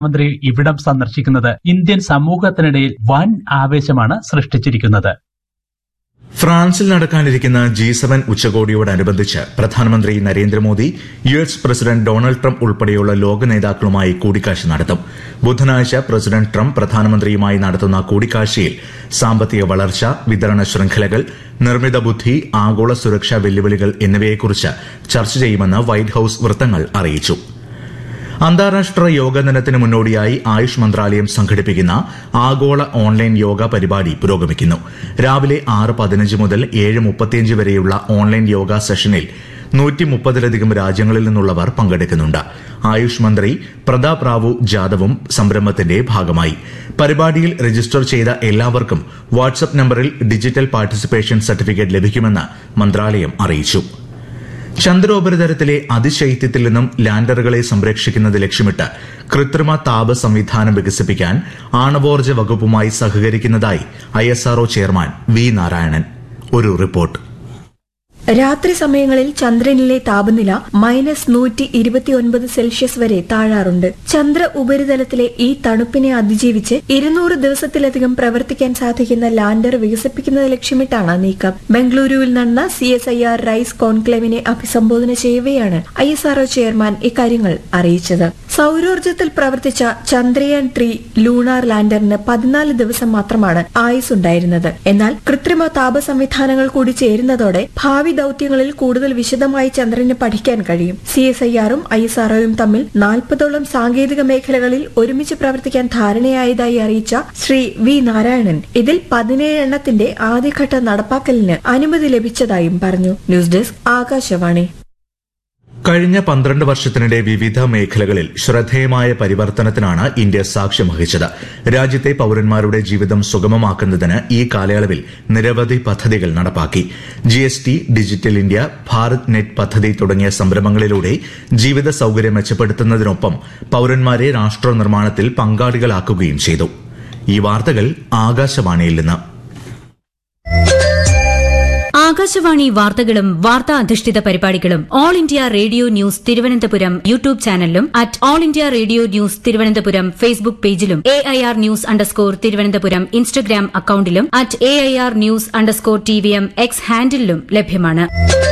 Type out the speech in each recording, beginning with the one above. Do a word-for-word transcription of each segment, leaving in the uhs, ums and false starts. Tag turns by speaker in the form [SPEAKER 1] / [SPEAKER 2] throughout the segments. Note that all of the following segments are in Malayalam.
[SPEAKER 1] മന്ത്രി ഇവിടം സന്ദർശിക്കുന്നത് ഇന്ത്യൻ സമൂഹത്തിനിടയിൽ വൻ ആവേശമാണ് സൃഷ്ടിച്ചിരിക്കുന്നത്.
[SPEAKER 2] ഫ്രാൻസിൽ നടക്കാനിരിക്കുന്ന ജി സെവൻ ഉച്ചകോടിയോടനുബന്ധിച്ച് പ്രധാനമന്ത്രി Narendra Modi U S president Donald Trump ഉൾപ്പെടെയുള്ള ലോക നേതാക്കളുമായി കൂടിക്കാഴ്ച നടത്തും. ബുധനാഴ്ച പ്രസിഡന്റ് ട്രംപ് പ്രധാനമന്ത്രിയുമായി നടത്തുന്ന കൂടിക്കാഴ്ചയിൽ സാമ്പത്തിക വളർച്ച, വിതരണ ശൃംഖലകൾ, നിർമ്മിത ബുദ്ധി, ആഗോള സുരക്ഷാ വെല്ലുവിളികൾ എന്നിവയെക്കുറിച്ച് ചർച്ച ചെയ്യുമെന്ന് വൈറ്റ് ഹൌസ് വൃത്തങ്ങൾ അറിയിച്ചു. അന്താരാഷ്ട്ര യോഗ ദിനത്തിന് മുന്നോടിയായി ആയുഷ് മന്ത്രാലയം സംഘടിപ്പിക്കുന്ന ആഗോള ഓൺലൈൻ യോഗ പരിപാടി പുരോഗമിക്കുന്നു. രാവിലെ ആറ് പതിനഞ്ച് മുതൽ ഏഴ് മുപ്പത്തിയഞ്ച് വരെയുള്ള ഓൺലൈൻ യോഗ സെഷനിൽ നൂറ്റി മുപ്പതിലധികം രാജ്യങ്ങളിൽ നിന്നുള്ളവർ പങ്കെടുക്കുന്നുണ്ട്. ആയുഷ് മന്ത്രി പ്രതാപ് റാവു ജാദവും സംരംഭത്തിന്റെ ഭാഗമായി. പരിപാടിയിൽ രജിസ്റ്റർ ചെയ്ത എല്ലാവർക്കും വാട്സ്ആപ്പ് നമ്പറിൽ ഡിജിറ്റൽ പാർട്ടിസിപ്പേഷൻ സർട്ടിഫിക്കറ്റ് ലഭിക്കുമെന്ന് മന്ത്രാലയം അറിയിച്ചു. ചന്ദ്രോപരിതലത്തിലെ അതിശൈത്യത്തിൽ നിന്നും ലാൻഡറുകളെ സംരക്ഷിക്കുന്നത് ലക്ഷ്യമിട്ട് കൃത്രിമ താപ സംവിധാനം വികസിപ്പിക്കാൻ ആണവോർജ്ജ വകുപ്പുമായി സഹകരിക്കുന്നതായി I S R O chairman V Narayanan. ഒരു റിപ്പോർട്ട്.
[SPEAKER 3] രാത്രി സമയങ്ങളിൽ ചന്ദ്രനിലെ താപനില മൈനസ് നൂറ്റി ഇരുപത്തിയൊൻപത് സെൽഷ്യസ് വരെ താഴാറുണ്ട്. ചന്ദ്ര ഉപരിതലത്തിലെ ഈ തണുപ്പിനെ അതിജീവിച്ച് ഇരുന്നൂറ് ദിവസത്തിലധികം പ്രവർത്തിക്കാൻ സാധിക്കുന്ന ലാൻഡർ വികസിപ്പിക്കുന്നത് ലക്ഷ്യമിട്ടാണ് നീക്കം. ബംഗളൂരുവിൽ നടന്ന C S I R rice കോൺക്ലേവിനെ അഭിസംബോധന ചെയ്യവെയാണ് I S R O chairman ഇക്കാര്യങ്ങൾ അറിയിച്ചത്. സൌരോർജ്ജത്തിൽ പ്രവർത്തിച്ച ചന്ദ്രയാൻ ത്രീ ലൂണാർ ലാൻഡറിന് പതിനാല് ദിവസം മാത്രമാണ് ആയുസ് ഉണ്ടായിരുന്നത്. എന്നാൽ കൃത്രിമ താപ സംവിധാനങ്ങൾ കൂടി ചേരുന്നതോടെ ഭാവി ദൌത്യങ്ങളിൽ കൂടുതൽ വിശദമായി ചന്ദ്രന് പഠിക്കാൻ കഴിയും. സി എസ് ഐ ആറും ഐ എസ് ആർ ഒയും തമ്മിൽ നാൽപ്പതോളം സാങ്കേതിക മേഖലകളിൽ ഒരുമിച്ച് പ്രവർത്തിക്കാൻ ധാരണയായതായി അറിയിച്ച ശ്രീ വി നാരായണൻ ഇതിൽ പതിനേഴ് എണ്ണത്തിന്റെ ആദ്യഘട്ട നടപ്പാക്കലിന് അനുമതി ലഭിച്ചതായും പറഞ്ഞു. News desk Akashvani.
[SPEAKER 2] കഴിഞ്ഞ പന്ത്രണ്ട് വർഷത്തിനിടെ വിവിധ മേഖലകളിൽ ശ്രദ്ധേയമായ പരിവർത്തനത്തിനാണ് ഇന്ത്യ സാക്ഷ്യം വഹിച്ചത്. രാജ്യത്തെ പൌരന്മാരുടെ ജീവിതം സുഗമമാക്കുന്നതിന് ഈ കാലയളവിൽ നിരവധി പദ്ധതികൾ നടപ്പാക്കി. G S T, digital India, Bharat net പദ്ധതി തുടങ്ങിയ സംരംഭങ്ങളിലൂടെ ജീവിത സൌകര്യം മെച്ചപ്പെടുത്തുന്നതിനൊപ്പം പൌരന്മാരെ രാഷ്ട്ര നിർമ്മാണത്തിൽ പങ്കാളികളാക്കുകയും ചെയ്തു. ഈ വാർത്തകൾ ആകാശവാണിയിൽ നിന്ന്.
[SPEAKER 4] ആകാശവാണി വാർത്തകളും വാർത്താ അധിഷ്ഠിത പരിപാടികളും all India radio news Thiruvananthapuram YouTube ചാനലിലും at all India radio news Thiruvananthapuram Facebook പേജിലും A I R news underscore Thiruvananthapuram Instagram അക്കൌണ്ടിലും at A I R news underscore T V M X ഹാൻഡിലും ലഭ്യമാണ്.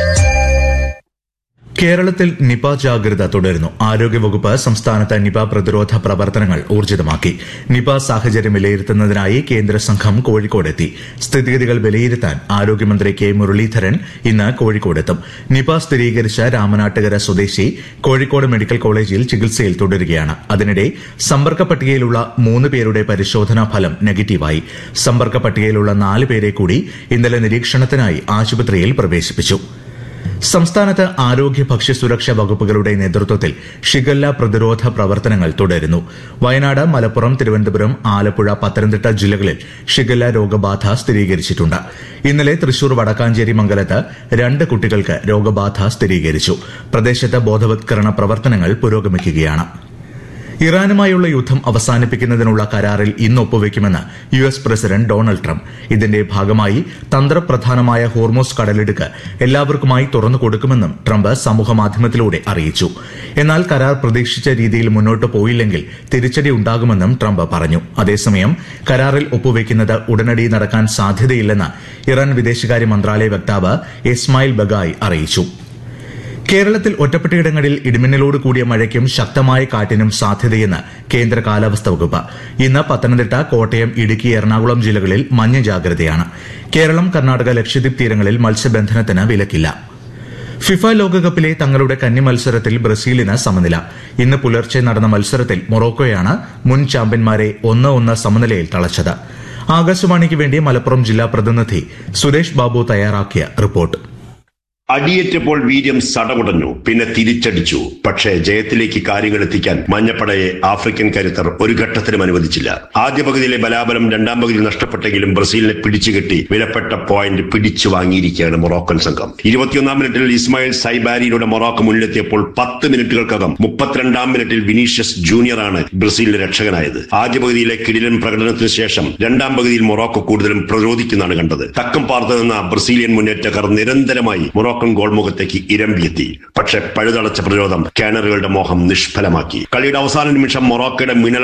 [SPEAKER 2] കേരളത്തിൽ നിപ ജാഗ്രത തുടരുന്നു. ആരോഗ്യവകുപ്പ് സംസ്ഥാനത്ത് നിപ പ്രതിരോധ പ്രവർത്തനങ്ങൾ ഊർജിതമാക്കി. നിപ സാഹചര്യം വിലയിരുത്തുന്നതിനായി കേന്ദ്ര സംഘം കോഴിക്കോടെത്തി. സ്ഥിതിഗതികൾ വിലയിരുത്താൻ ആരോഗ്യമന്ത്രി കെ മുരളീധരൻ ഇന്ന് കോഴിക്കോടെത്തും. നിപ സ്ഥിരീകരിച്ച രാമനാട്ടുകര സ്വദേശി കോഴിക്കോട് മെഡിക്കൽ കോളേജിൽ ചികിത്സയിൽ തുടരുകയാണ്. അതിനിടെ സമ്പർക്ക പട്ടികയിലുള്ള മൂന്ന് പേരുടെ പരിശോധനാ ഫലം നെഗറ്റീവായി. സമ്പർക്ക പട്ടികയിലുള്ള നാല് പേരെ കൂടി ഇന്നലെ നിരീക്ഷണത്തിനായി ആശുപത്രിയിൽ പ്രവേശിപ്പിച്ചു. സംസ്ഥാനത്ത് ആരോഗ്യ ഭക്ഷ്യസുരക്ഷാ വകുപ്പുകളുടെ നേതൃത്വത്തിൽ ഷിഗല്ല പ്രതിരോധ പ്രവർത്തനങ്ങൾ തുടരുന്നു. വയനാട്, മലപ്പുറം, തിരുവനന്തപുരം, ആലപ്പുഴ, പത്തനംതിട്ട ജില്ലകളിൽ ഷിഗല്ല രോഗബാധ സ്ഥിരീകരിച്ചിട്ടുണ്ട്. ഇന്നലെ തൃശൂർ വടക്കാഞ്ചേരി മംഗലത്ത് രണ്ട് കുട്ടികൾക്ക് രോഗബാധ സ്ഥിരീകരിച്ചു. പ്രദേശത്ത് ബോധവത്കരണ പ്രവർത്തനങ്ങൾ പുരോഗമിക്കുകയാണ്. ഇറാനുമായുള്ള യുദ്ധം അവസാനിപ്പിക്കുന്നതിനുള്ള കരാറിൽ ഇന്ന് ഒപ്പുവെക്കുമെന്ന് U S president Donald Trump. ഇതിന്റെ ഭാഗമായി തന്ത്രപ്രധാനമായ ഹോർമോസ് കടലിടുക്ക് എല്ലാവർക്കുമായി തുറന്നു കൊടുക്കുമെന്നും ട്രംപ് സമൂഹമാധ്യമത്തിലൂടെ അറിയിച്ചു. എന്നാൽ കരാർ പ്രതീക്ഷിച്ച രീതിയിൽ മുന്നോട്ട് പോയില്ലെങ്കിൽ തിരിച്ചടി ഉണ്ടാകുമെന്നും ട്രംപ് പറഞ്ഞു. അതേസമയം കരാറിൽ ഒപ്പുവെക്കുന്നത് ഉടനടി നടക്കാൻ സാധ്യതയില്ലെന്ന് ഇറാൻ വിദേശകാര്യ മന്ത്രാലയ വക്താവ് ഇസ്മായിൽ ബഗായി അറിയിച്ചു. കേരളത്തിൽ ഒറ്റപ്പെട്ടയിടങ്ങളിൽ ഇടിമിന്നലോട് കൂടിയ മഴയ്ക്കും ശക്തമായ കാറ്റിനും സാധ്യതയെന്ന് കേന്ദ്ര കാലാവസ്ഥാ വകുപ്പ്. ഇന്ന് പത്തനംതിട്ട, കോട്ടയം, ഇടുക്കി, എറണാകുളം ജില്ലകളിൽ മഞ്ഞ ജാഗ്രതയാണ്. കേരളം, കർണാടക, ലക്ഷദ്വീപ് തീരങ്ങളിൽ മത്സ്യബന്ധനത്തിന് വിലക്കില്ല. ഫിഫ ലോകകപ്പിലെ തങ്ങളുടെ കന്നി മത്സരത്തിൽ ബ്രസീലിന് സമനില. ഇന്ന് പുലർച്ചെ നടന്ന മത്സരത്തിൽ മൊറോക്കോയാണ് മുൻ ചാമ്പ്യന്മാരെ ഒന്ന് ഒന്ന് സമനിലയിൽ തളച്ചത്. ആകാശവാണിക്ക് വേണ്ടി മലപ്പുറം ജില്ലാ പ്രതിനിധി സുരേഷ് ബാബു തയ്യാറാക്കിയ റിപ്പോർട്ട്.
[SPEAKER 5] അടിയേറ്റപ്പോൾ വീര്യം സടകുടഞ്ഞു, പിന്നെ തിരിച്ചടിച്ചു. പക്ഷേ ജയത്തിലേക്ക് കാര്യങ്ങൾ എത്തിക്കാൻ മഞ്ഞപ്പടയെ ആഫ്രിക്കൻ കരുത്തർ ഒരു ഘട്ടത്തിലും അനുവദിച്ചില്ല. ആദ്യ പകുതിയിലെ ബലാബലം രണ്ടാം പകുതിയിൽ നഷ്ടപ്പെട്ടെങ്കിലും ബ്രസീലിനെ പിടിച്ചുകെട്ടി വിലപ്പെട്ട പോയിന്റ് പിടിച്ചു വാങ്ങിയിരിക്കുകയാണ് മൊറോക്കൻ സംഘം. ഇരുപത്തിയൊന്നാം മിനിറ്റിൽ ഇസ്മായിൽ സൈബാരിയിലൂടെ മൊറോക്കോ മുന്നിലെത്തിയപ്പോൾ പത്ത് മിനിറ്റുകൾക്കകം മുപ്പത്തിരണ്ടാം മിനിറ്റിൽ വിനീഷ്യസ് ജൂനിയറാണ് ബ്രസീലിന്റെ രക്ഷകനായത്. ആദ്യ പകുതിയിലെ കിടിലൻ പ്രകടനത്തിന് ശേഷം രണ്ടാം പകുതിയിൽ മൊറോക്കോ കൂടുതലും പ്രതിരോധിക്കുന്നതാണ് കണ്ടത്. തക്കം പാർത്തു നിന്ന ബ്രസീലിയൻ മുന്നേറ്റക്കാർ നിരന്തരമായി മൊറോക്കോ ഗോൾമുഖത്തേക്ക് ഇരമ്പിയെത്തി. പക്ഷെ പഴുതടച്ച പ്രതിരോധം കാനറുകളുടെ മോഹം നിഷ്ഫലമാക്കി. കളിയുടെ അവസാന നിമിഷം മൊറോക്കോയുടെ മിന്നൽ